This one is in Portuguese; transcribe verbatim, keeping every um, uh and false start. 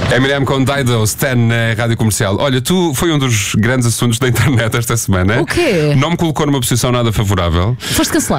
Eminem com Dido, Stan na Rádio Comercial. Olha, tu foi um dos grandes assuntos da internet esta semana. O quê? Não me colocou numa posição nada favorável. Foste cancelado.